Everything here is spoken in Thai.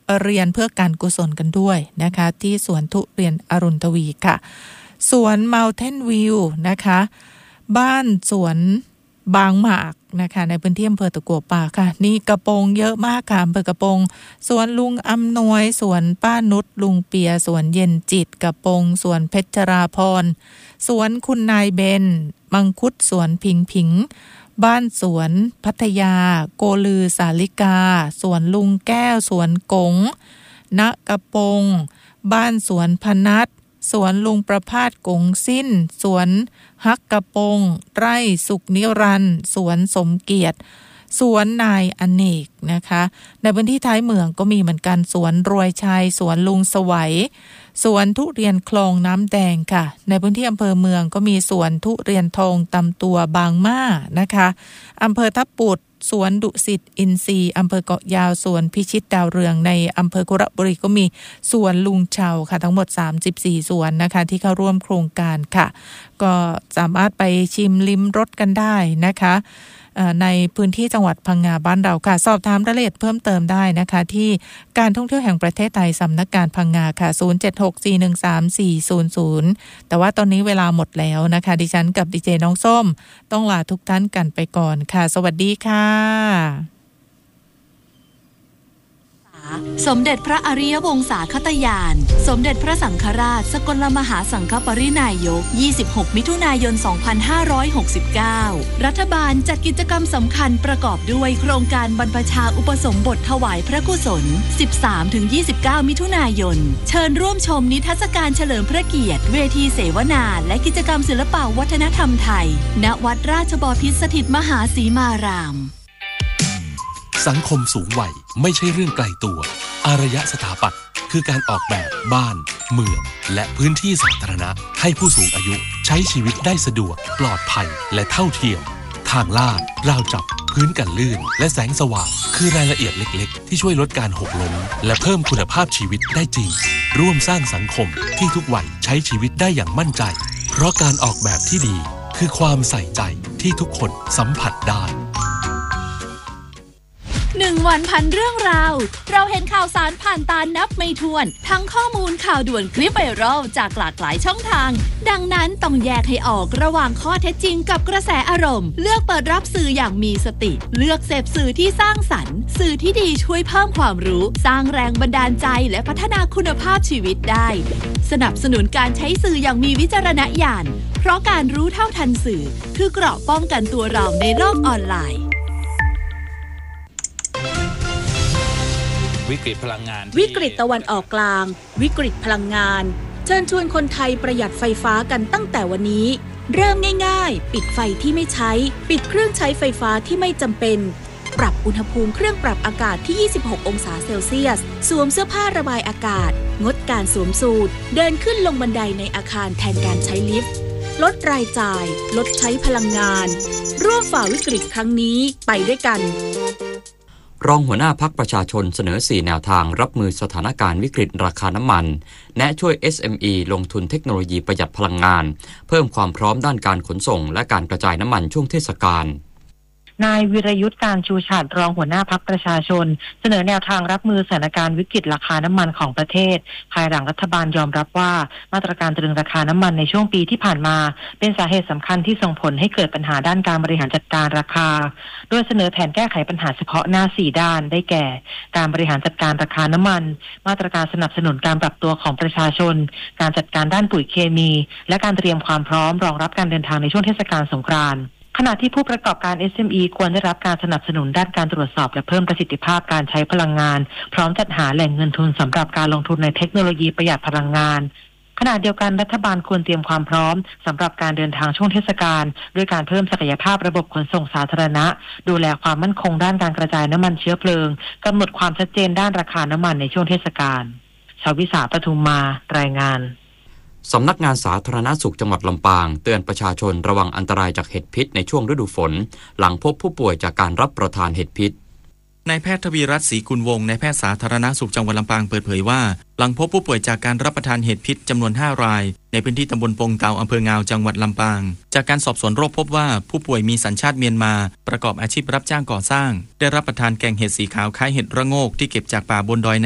เรียนเพื่อการกุศลกันด้วยนะคะที่สวนทุเรียนอรุณทวีค่ะสวน Mountain View นะคะบ้านสวนบางหมากนะคะในพื้นที่อำเภอตะกั่วป่าค่ะนี่กระโปรงเยอะมากค่ะอำเภอกระโปรงสวนลุงอำนวยสวนป้านุชลุงเปียสวนเย็นจิตกระโปรงสวนเพชรราพรสวนคุณนายเบนมังคุดสวนพิงพิงบ้านสวนพัทยาโกลือสาลิกาสวนลุงแก้วสวนกงณกระโปรงบ้านสวนพนัสสวนลุงประภาสกงสิ้นสวนฮักกระปงไร่สุขนิรันดร์สวนสมเกียรติสวนนายอเนกนะคะในพื้นที่ท้ายเมืองก็มีเหมือนกันสวนรวยชัยสวนลุงสวัยสวนทุเรียนคลองน้ำแดงค่ะในพื้นที่อำเภอเมืองก็มีสวนทุเรียนทองตำตัวบางม่านะคะอำเภอทับปุดสวนดุสิตอินทรีย์อำเภอเกาะยาวสวนพิชิตดาวเรืองในอำเภอคุระบุรีก็มีสวนลุงเชาค่ะทั้งหมด34สวนนะคะที่เข้าร่วมโครงการค่ะก็สามารถไปชิมลิ้มรสกันได้นะคะในพื้นที่จังหวัดพังงาบ้านเราค่ะสอบถามรายละเอียดเพิ่มเติมได้นะคะที่การท่องเที่ยวแห่งประเทศไทยสำนักงานพังงาค่ะ0764134400แต่ว่าตอนนี้เวลาหมดแล้วนะคะดิฉันกับดีเจน้องส้มต้องลาทุกท่านกันไปก่อนค่ะสวัสดีค่ะสมเด็จพระอริยวงศาคตญาณสมเด็จพระสังฆราชสกลมหาสังฆปรินายก26มิถุนายน2569รัฐบาลจัดกิจกรรมสำคัญประกอบด้วยโครงการบรรพชาอุปสมบทถวายพระกุศล 13-29 มิถุนายนเชิญร่วมชมนิทรรศการเฉลิมพระเกียรติเวทีเสวนาและกิจกรรมศิลปวัฒนธรรมไทยณวัดราชบพิตรสถิตมหาสีมารามสังคมสูงวัยไม่ใช่เรื่องไกลตัวอารยสถาปัตย์คือการออกแบบบ้านเมืองและพื้นที่สาธารณะให้ผู้สูงอายุใช้ชีวิตได้สะดวกปลอดภัยและเท่าเทียมทางลาดราวจับพื้นกันลื่นและแสงสว่างคือรายละเอียดเล็กๆที่ช่วยลดการหกล้มและเพิ่มคุณภาพชีวิตได้จริงร่วมสร้างสังคมที่ทุกวัยใช้ชีวิตได้อย่างมั่นใจเพราะการออกแบบที่ดีคือความใส่ใจที่ทุกคนสัมผัสได้ 1 วันพันเรื่องราวเราเห็นข่าวสารผ่านตานับไม่ถ้วนทั้งข้อมูลข่าวด่วนคลิปไวรัลจากหลากหลายช่องทางดังนั้นต้องแยกให้ออกระหว่างข้อเท็จจริงกับกระแสอารมณ์เลือกเปิดรับสื่ออย่างมีสติเลือกเสพสื่อที่สร้างสรรค์สื่อที่ดีช่วยเพิ่มความรู้สร้างแรงบันดาลใจและพัฒนาคุณภาพชีวิตได้สนับสนุนการใช้สื่ออย่างมีวิจารณญาณเพราะการรู้เท่าทันสื่อคือเกราะป้องกันตัวเราในโลกออนไลน์วิกฤตพลังงานวิกฤตตะวันออกกลางวิกฤตพลังงานเชิญชวนคนไทยประหยัดไฟฟ้ากันตั้งแต่วันนี้เริ่มง่ายๆปิดไฟที่ไม่ใช้ปิดเครื่องใช้ไฟฟ้าที่ไม่จำเป็นปรับอุณหภูมิเครื่องปรับอากาศที่26องศาเซลเซียสสวมเสื้อผ้าระบายอากาศงดการสวมสูทเดินขึ้นลงบันไดในอาคารแทนการใช้ลิฟต์ลดรายจ่ายลดใช้พลังงานร่วมฝ่าวิกฤตครั้งนี้ไปด้วยกันรองหัวหน้าพรรคประชาชนเสนอ4แนวทางรับมือสถานการณ์วิกฤตราคาน้ำมันแนะช่วย SME ลงทุนเทคโนโลยีประหยัดพลังงานเพิ่มความพร้อมด้านการขนส่งและการกระจายน้ำมันช่วงเทศกาลนายวิรยุทธ์การชูชาติรองหัวหน้าพรรคประชาชนเสนอแนวทางรับมือสถานการณ์วิกฤตราคาน้ำมันของประเทศภายหลังรัฐบาลยอมรับว่ามาตรการตรึงราคาน้ำมันในช่วงปีที่ผ่านมาเป็นสาเหตุสำคัญที่ส่งผลให้เกิดปัญหาด้านการบริหารจัดการราคาโดยเสนอแผนแก้ไขปัญหาเฉพาะหน้า4ด้านได้แก่การบริหารจัดการราคาน้ำมันมาตรการสนับสนุนการปรับตัวของประชาชนการจัดการด้านปุ๋ยเคมีและการเตรียมความพร้อมรองรับการเดินทางในช่วงเทศกาลสงกรานต์ขณะที่ผู้ประกอบการ SME ควรได้รับการสนับสนุนด้านการตรวจสอบและเพิ่มประสิทธิภาพการใช้พลังงานพร้อมจัดหาแหล่งเงินทุนสำหรับการลงทุนในเทคโนโลยีประหยัดพลังงานขณะเดียวกันรัฐบาลควรเตรียมความพร้อมสำหรับการเดินทางช่วงเทศกาลด้วยการเพิ่มศักยภาพระบบขนส่งสาธารณะดูแลความมั่นคงด้านการกระจายน้ำมันเชื้อเพลิงกำหนดความชัดเจนด้านราคาน้ำมันในช่วงเทศกาลชวิสาปทุมมารายงานสำนักงานสาธารณสุขจังหวัดลำปางเตือนประชาชนระวังอันตรายจากเห็ดพิษในช่วงฤดูฝนหลังพบผู้ป่วยจากการรับประทานเห็ดพิษนายแพทย์ทวีรัตน์ศรีกุลวงศ์นายแพทย์สาธารณสุขจังหวัดลำปางเปิดเผยว่าหลังพบผู้ป่วยจากการรับประทานเห็ดพิษจำนวน5รายในพื้นที่ตำบลปงเตาอำเภองาวจังหวัดลำปางจากการสอบสวนโรคพบว่าผู้ป่วยมีสัญชาติเมียนมาประกอบอาชีพรับจ้างก่อสร้างได้รับประทานแกงเห็ดสีขาวคล้ายเห็ดระโงกที่เก็บจากป่าบนดอย